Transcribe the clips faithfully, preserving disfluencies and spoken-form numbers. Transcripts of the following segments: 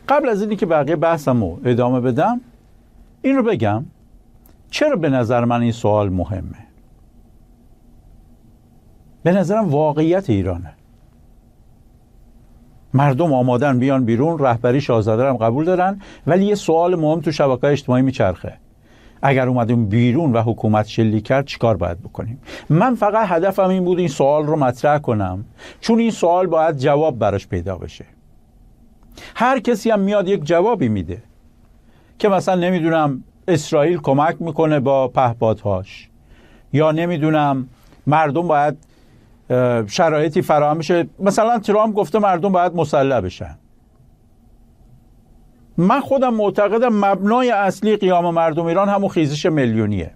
قبل از اینی که بقیه بحثمو ادامه بدم این رو بگم چرا به نظر من این سوال مهمه. به نظرم واقعیت ایرانه. مردم آمادن بیان بیرون، رهبری شاهزاده رو هم قبول دارن، ولی یه سوال مهم تو شبکه‌های اجتماعی میچرخه: اگر اومدیم بیرون و حکومت شلیک کرد چیکار باید بکنیم؟ من فقط هدفم این بود این سوال رو مطرح کنم، چون این سوال باید جواب براش پیدا بشه. هر کسی هم میاد یک جوابی میده که مثلا نمیدونم اسرائیل کمک میکنه با پهپادهاش، یا نمیدونم مردم باید شرایطی فراهم بشه. مثلا ترامپ گفته مردم باید مسلح بشن. من خودم معتقدم مبنای اصلی قیام مردم ایران همون خیزش میلیونیه.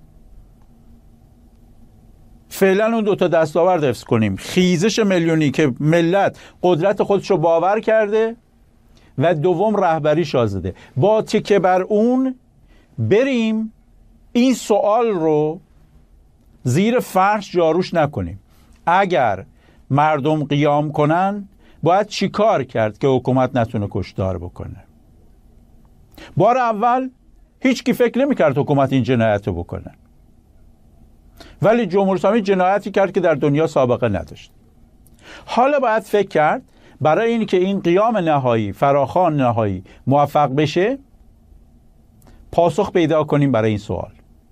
فعلا اون دوتا دستاورد حفظ کنیم: خیزش میلیونی که ملت قدرت خودش رو باور کرده، و دوم رهبری شاهزاده. با تکیه بر اون بریم این سوال رو زیر فرش جاروش نکنیم. اگر مردم قیام کنن باید چی کار کرد که حکومت نتونه کشتار بکنه؟ بار اول هیچ کی فکر نمی کرد حکومت این جنایت رو بکنه، ولی جمهوری اسلامی جنایتی کرد که در دنیا سابقه نداشت. حالا باید فکر کرد برای این که این قیام نهایی، فراخوان نهایی موفق بشه، پاسخ پیدا کنیم برای این سوال.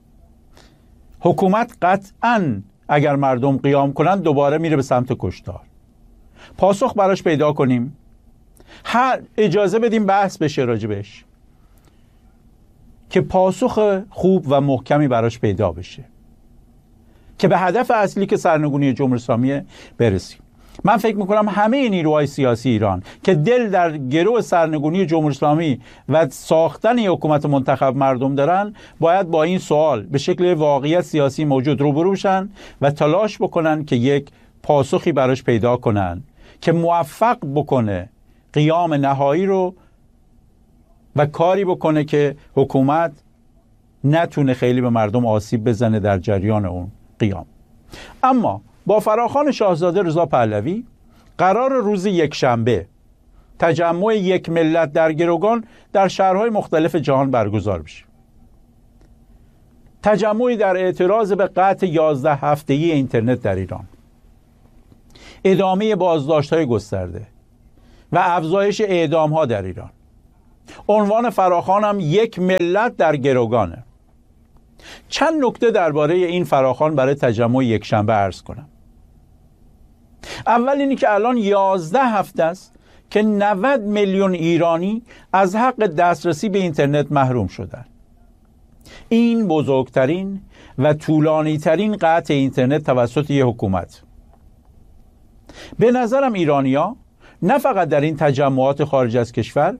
حکومت قطعاً اگر مردم قیام کنن دوباره میره به سمت کشتار. پاسخ براش پیدا کنیم، هر اجازه بدیم بحث بشه راجبش که پاسخ خوب و محکمی براش پیدا بشه که به هدف اصلی که سرنگونی جمهوری اسلامی برسیم. من فکر میکنم همه نیروهای سیاسی ایران که دل در گرو سرنگونی جمهوری اسلامی و ساختن حکومت منتخب مردم دارن، باید با این سوال به شکل واقعیت سیاسی موجود روبرو بشن و تلاش بکنن که یک پاسخی براش پیدا کنن که موفق بکنه قیام نهایی رو و کاری بکنه که حکومت نتونه خیلی به مردم آسیب بزنه در جریان اون قیام. اما با فراخوان شاهزاده رضا پهلوی قرار روز یک شنبه تجمع یک ملت در گروگان در شهرهای مختلف جهان برگزار بشه. تجمعی در اعتراض به قطع یازده هفته‌ای اینترنت در ایران، ادامه بازداشت‌های گسترده و افزایش اعدام‌ها در ایران. عنوان فراخوان هم یک ملت در گروگانه. چند نکته درباره این فراخوان برای تجمع یک شنبه عرض کنم. اول اینی که الان یازده هفته است که نود میلیون ایرانی از حق دسترسی به اینترنت محروم شدن. این بزرگترین و طولانی ترین قطع اینترنت توسط یک حکومت. به نظرم ایرانی‌ها نه فقط در این تجمعات خارج از کشور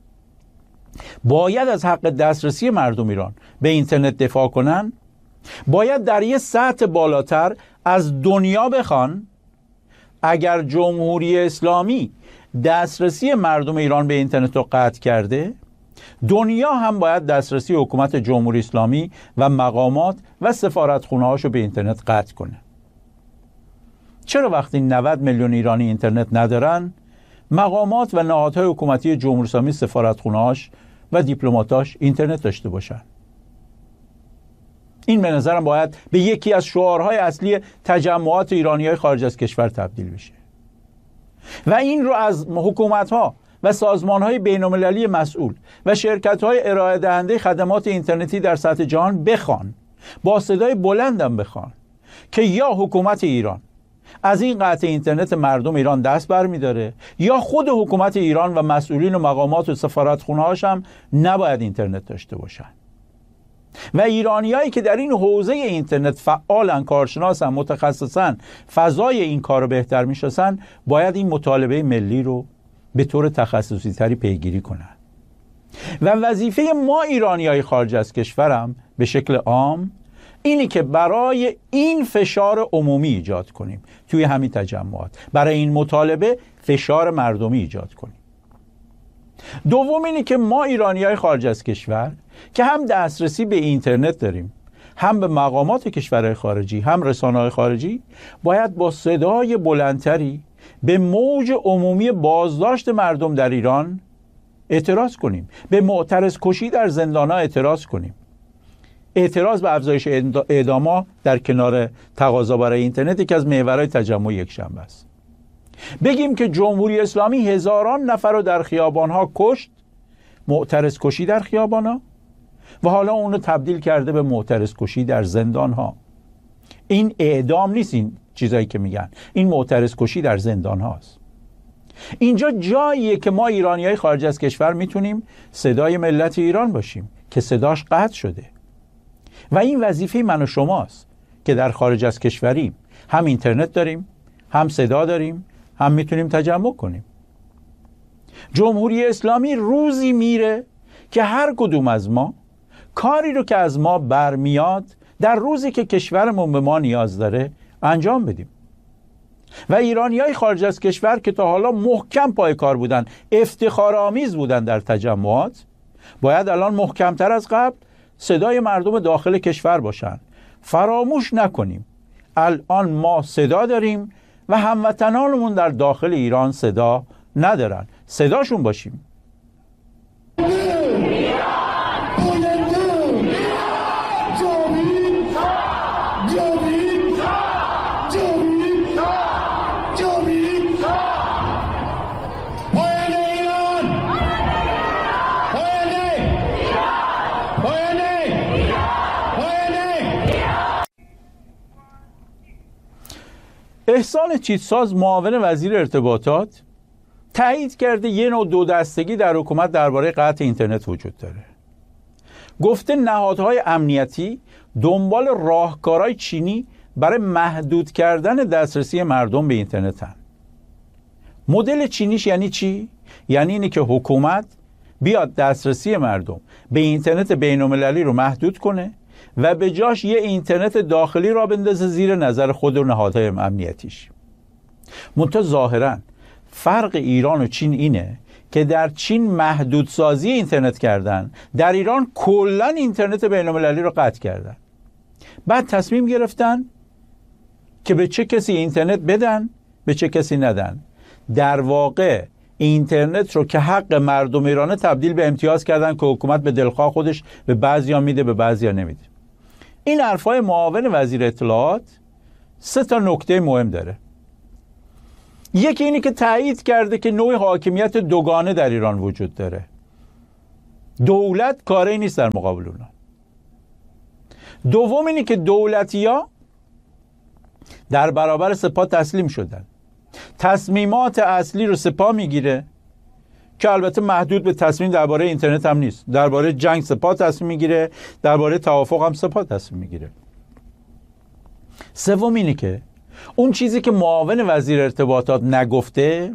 باید از حق دسترسی مردم ایران به اینترنت دفاع کنن، باید در یه سطح بالاتر از دنیا بخوان اگر جمهوری اسلامی دسترسی مردم ایران به اینترنت رو قطع کرده، دنیا هم باید دسترسی حکومت جمهوری اسلامی و مقامات و سفارتخونه‌هاش رو به اینترنت قطع کنه. چرا وقتی نود میلیون ایرانی اینترنت ندارن، مقامات و نهادهای حکومتی جمهوری اسلامی سفارتخونه‌هاش و دیپلماتاش اینترنت داشته باشن؟ این به نظرم باید به یکی از شعارهای اصلی تجمعات ایرانی‌های خارج از کشور تبدیل بشه و این رو از حکومت‌ها و سازمان‌های بین‌المللی مسئول و شرکت‌های ارائه دهنده خدمات اینترنتی در سطح جهان بخوان، با صدای بلندم بخوان که یا حکومت ایران از این قطع اینترنت مردم ایران دست برمی‌داره، یا خود حکومت ایران و مسئولین و مقامات و سفارتخونه‌هاش هم نباید اینترنت داشته باشن. و ایرانیایی که در این حوزه اینترنت فعالن، کارشناسن، متخصصن، فضای این کار رو بهتر می‌شناسن، باید این مطالبه ملی رو به طور تخصصی تری پیگیری کنن. و وظیفه ما ایرانیای خارج از کشورم به شکل عام اینی که برای این فشار عمومی ایجاد کنیم توی همین تجمعات، برای این مطالبه فشار مردمی ایجاد کنیم. دوم اینی که ما ایرانیای خارج از کشور که هم دسترسی به اینترنت داریم، هم به مقامات کشورهای خارجی، هم رسانه‌های خارجی، باید با صدای بلندتری به موج عمومی بازداشت مردم در ایران اعتراض کنیم. به معترض کشی در زندان‌ها اعتراض کنیم. اعتراض به افزایش اعدام‌ها در کنار تقاضا برای اینترنت یکی از محورهای تجمع یکشنبه است. بگیم که جمهوری اسلامی هزاران نفر رو در خیابان‌ها کشت، معترض کشی در خیابان‌ها، و حالا اونو تبدیل کرده به معترض کشی در زندان‌ها. این اعدام نیست، این چیزایی که میگن، این معترض کشی در زندان‌هاست. اینجا جاییه که ما ایرانیای خارج از کشور میتونیم صدای ملت ایران باشیم که صداش قطع شده، و این وظیفه من و شماست که در خارج از کشوریم، هم اینترنت داریم، هم صدا داریم، هم میتونیم تجمع کنیم. جمهوری اسلامی روزی میره که هر کدوم از ما کاری رو که از ما برمیاد در روزی که کشورمون به ما نیاز داره انجام بدیم. و ایرانیای خارج از کشور که تا حالا محکم پای کار بودن، افتخارآمیز بودن در تجمعات، باید الان محکمتر از قبل صدای مردم داخل کشور باشن. فراموش نکنیم الان ما صدا داریم و هموطنانمون در داخل ایران صدا ندارن. صداشون باشیم. احسان چیتساز معاون وزیر ارتباطات تایید کرده یه نوع دو دستگی در حکومت درباره قطع اینترنت وجود داره. گفته نهادهای امنیتی دنبال راهکارهای چینی برای محدود کردن دسترسی مردم به اینترنت هستند. مدل چینیش یعنی چی؟ یعنی اینه که حکومت بیاد دسترسی مردم به اینترنت بین‌المللی رو محدود کنه و به جاش یه اینترنت داخلی را بندازه زیر نظر خود و نهادهای امنیتیش. منتها ظاهراً فرق ایران و چین اینه که در چین محدودسازی اینترنت کردن، در ایران کلاً اینترنت بین‌المللی رو قطع کردن. بعد تصمیم گرفتن که به چه کسی اینترنت بدن، به چه کسی ندن. در واقع اینترنت رو که حق مردم ایرانه تبدیل به امتیاز کردن که حکومت به دلخواه خودش به بعضیا میده، به بعضیا نمیده. این حرفای معاون وزیر اطلاعات سه تا نکته مهم داره. یکی اینی که تایید کرده که نوع حاکمیت دوگانه در ایران وجود داره. دولت کاری نیست در مقابل اونا. دوم اینی که دولتی‌ها در برابر سپاه تسلیم شدن. تصمیمات اصلی رو سپاه میگیره که البته محدود به تصمیم درباره اینترنت هم نیست. درباره جنگ سپاه تصمیم میگیره، درباره توافق هم سپاه تصمیم میگیره. سوم اینه که اون چیزی که معاون وزیر ارتباطات نگفته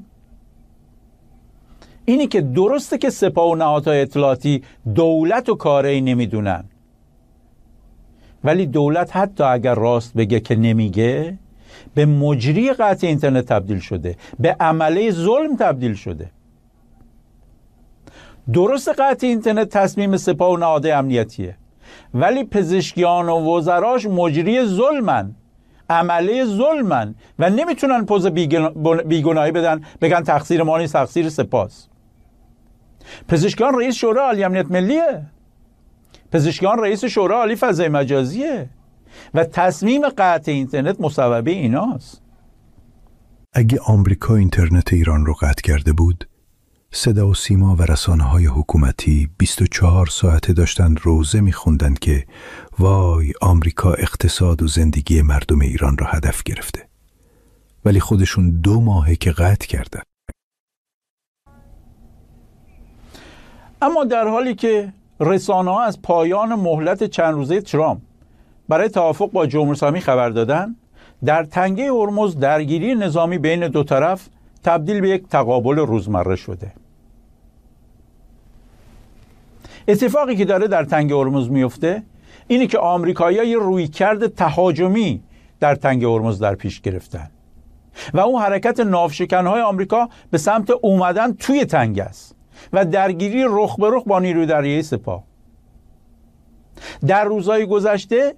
اینی که درسته که سپاه و نهادهای اطلاعاتی دولت و کاری نمیدونن، ولی دولت حتی اگر راست بگه که نمیگه، به مجری قطع اینترنت تبدیل شده، به عمله ظلم تبدیل شده. درست قطع اینترنت تصمیم سپاه و نهادهای امنیتیه، ولی پزشکیان و وزراش مجری ظلمن، عمله ظلمن و نمیتونن پوز بیگناهی بدن بگن تقصیر ما نیست، تقصیر سپاس. پزشکیان رئیس شورای عالی امنیت ملیه، پزشکیان رئیس شورای عالی فضای مجازیه و تصمیم قطع اینترنت مصوبه ایناست. اگه آمریکا اینترنت ایران رو قطع کرده بود، صدا و سیما و رسانه‌های حکومتی بیست و چهار ساعته داشتن روزه می‌خوندن که وای آمریکا اقتصاد و زندگی مردم ایران رو هدف گرفته. ولی خودشون دو ماهه که قطع کردن. اما در حالی که رسانه‌ها از پایان مهلت چند روزه ترامپ برای توافق با جمهوری اسلامی خبر دادن، در تنگه هرمز درگیری نظامی بین دو طرف تبدیل به یک تقابل روزمره شده. اتفاقی که داره در تنگه هرمز میفته اینه که آمریکایی‌ها یه رویکرد تهاجمی در تنگه هرمز در پیش گرفتن و اون حرکت ناوشکن‌های آمریکا به سمت اومدن توی تنگه است و درگیری رخ به رخ با نیروی دریایی سپاه. در روزهای گذشته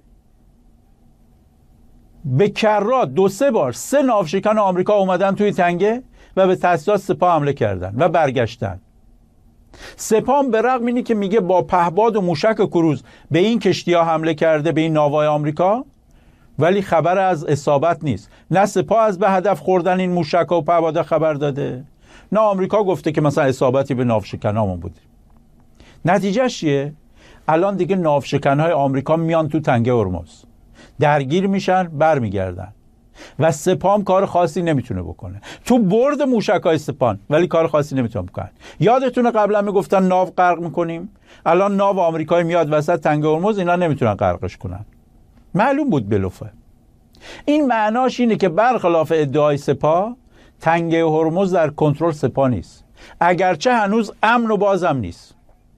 به کرات دو سه بار سه ناوشکن آمریکا اومدن توی تنگه و به تاسیسات سپاه حمله کردن و برگشتن. سپاه به رغم اینی که میگه با پهباد و موشک و کروز به این کشتی‌ها حمله کرده، به این ناوهای آمریکا، ولی خبر از اصابت نیست. نه سپاه از به هدف خوردن این موشک و پهباد خبر داده، نه آمریکا گفته که مثلا اصابتی به ناوشکنامون بوده. نتیجه چیه؟ الان دیگه ناوشکنهای آمریکا میان تو تنگه هرمز، درگیر میشن، برمیگردن و سپاه کار خاصی نمیتونه بکنه. تو برد موشکای سپاه ولی کار خاصی نمیتونه بکنه. یادتونه قبلا میگفتن ناو غرق میکنیم، الان ناو آمریکایی میاد وسط تنگه هرمز، اینا نمیتونن غرقش کنن. معلوم بود بلوفه. این معناش اینه که برخلاف ادعای سپاه، تنگه هرمز در کنترل سپاه نیست، اگرچه هنوز امن و بازم نیست.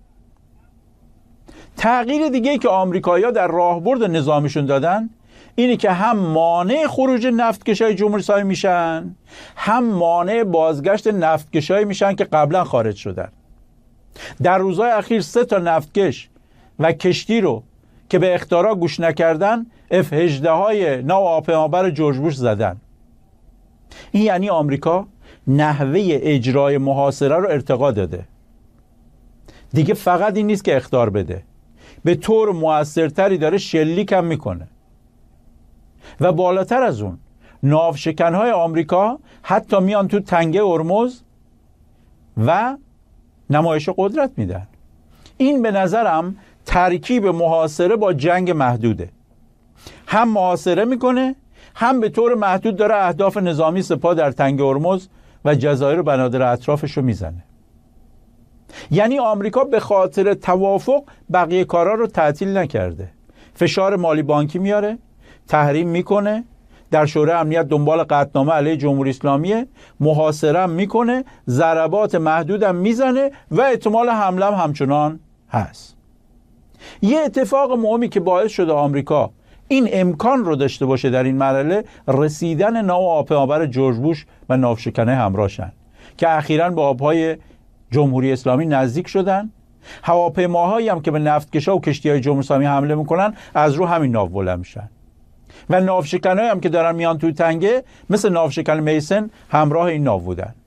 تغییر دیگه که آمریکایی‌ها در راهبرد نظامیشون دادن اینه که هم مانع خروج نفتکشای جمهوری اسلامی میشن، هم مانع بازگشت نفتکشایی میشن که قبلا خارج شدن. در روزهای اخیر سه تا نفتکش و کشتی رو که به اخطارا گوش نکردن اف هجده های ناو هواپیمابر جورج بوش زدن. این یعنی آمریکا نحوه اجرای محاصره رو ارتقا داده. دیگه فقط این نیست که اخطار بده، به طور موثرتری داره شلیک هم میکنه. و بالاتر از اون، ناوشکنهای آمریکا حتی میان تو تنگه هرمز و نمایش قدرت میدن. این به نظرم ترکیب محاصره با جنگ محدوده. هم محاصره میکنه، هم به طور محدود داره اهداف نظامی سپاه در تنگه هرمز و جزایر و بنادر اطرافش رو میزنه. یعنی آمریکا به خاطر توافق بقیه کارا رو تعطیل نکرده. فشار مالی بانکی میاره، تحریم میکنه، در شورای امنیت دنبال قطعنامه علیه جمهوری اسلامی، محاصره هم میکنه، ضربات محدود هم میزنه و احتمال حمله هم همچنان هست. یه اتفاق مهمی که باعث شده آمریکا این امکان رو داشته باشه در این مرحله، رسیدن ناو هواپیمابر جورج بوش و ناوشکنه همراهشن که اخیراً به آبهای جمهوری اسلامی نزدیک شدن. هواپیماهایی هم که به نفتکشا و کشتی‌های جمهوری اسلامی حمله میکنن از رو همین ناو بلند میشن و ناوشکنایی هم که دارن میان توی تنگه مثل ناوشکن میسن همراه این ناو بودن.